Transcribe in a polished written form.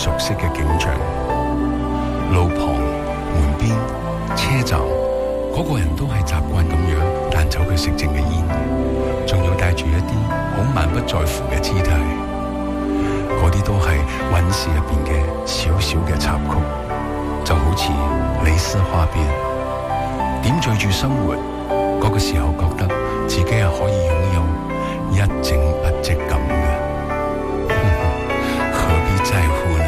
熟悉嘅景象。路旁、門邊、車站，嗰個人都係習慣咁樣彈走佢食剩嘅煙，仲要帶住一啲好滿不在乎嘅姿態。嗰啲都係韻事入邊嘅小小嘅插曲，就好似蕾絲花邊，點綴住生活。嗰個時候覺得自己係可以擁有一整不積咁嘅，何必在乎呢？